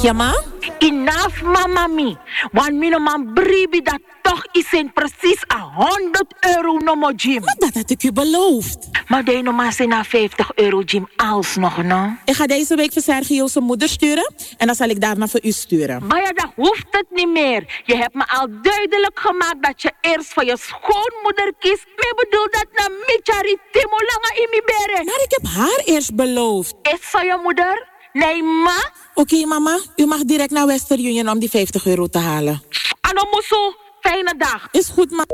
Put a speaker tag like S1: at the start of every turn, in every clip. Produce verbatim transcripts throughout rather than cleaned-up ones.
S1: Ja, ma?
S2: Enough, mama mi. Want mijn man bribi dat toch is in precies a honderd euro no mo gym.
S1: Maar dat had ik u beloofd.
S2: Maar de no maar na vijftig euro gym alsnog, no?
S1: Ik ga deze week voor Sergio zijn moeder sturen. En dan zal ik daarna voor u sturen.
S2: Maar ja, dat hoeft het niet meer. Je hebt me al duidelijk gemaakt dat je eerst voor je schoonmoeder kiest. Maar ik bedoel dat na michari timo langa in mi bere.
S1: Maar ik heb haar eerst beloofd.
S2: Is zo je moeder? Nee, ma?
S1: Oké, okay, mama. U mag direct naar Western Union om die vijftig euro te halen.
S2: Ano moeso. Fijne dag.
S1: Is goed, ma.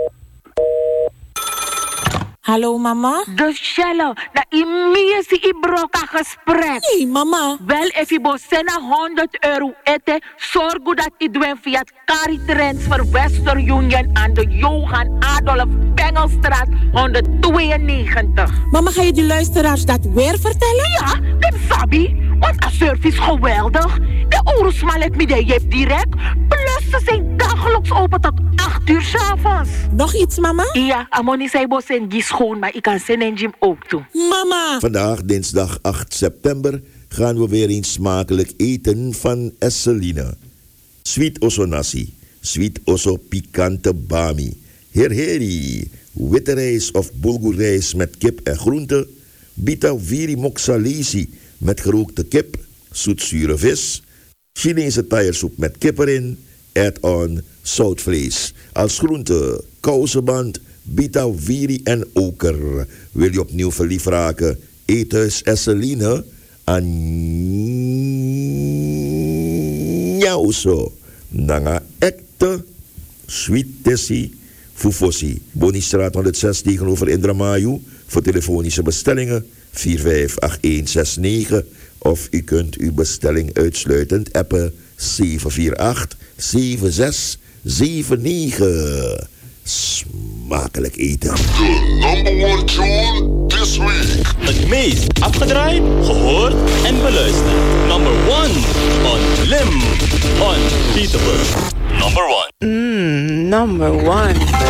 S1: Hallo, mama?
S2: Dus Shello, na imie si i broka gesprek.
S1: Nee, mama.
S2: Wel, if je bosena honderd euro eten, zorg dat je doet via het Cari Transfer Western Union aan de Johan Adolf Bengelstraat honderdtweeënnegentig.
S1: Mama, ga je die luisteraars dat weer vertellen?
S2: Ja, dat sabi. Want de service is geweldig. De oorlogsmal het midden je hebt direct. Plus ze zijn dagelijks open tot acht uur 's avonds.
S1: Nog iets, mama?
S2: Ja, Amoni zei bos en die schoon, maar ik kan zijn en gym ook doen.
S1: Mama!
S3: Vandaag, dinsdag acht september, gaan we weer eens smakelijk eten van Esseline. Sweet osso nasi, sweet osso pikante bami, herheri, witte rijst of bulgurrijst met kip en groenten, bita viri moksalisi met gerookte kip, zoetzure vis, Chinese taiersoep met kip erin, add-on zoutvlees. Als groente, kousenband, bita viri en oker. Wil je opnieuw verliefd raken? Eet thuis Esseline aan jou zo. Nanga ekte sweet tessie fufosi. Bonistraat honderdzes tegenover Indramayu. Voor telefonische bestellingen vier vijf acht een zes negen. Of u kunt uw bestelling uitsluitend appen zeven vier acht zeven zes zeven negen. Smakelijk eten.
S4: The number one tune this week.
S5: Het meest afgedraaid, gehoord en beluisterd. Number one on Lim on Peterborough. Number one.
S6: Mmm, number one.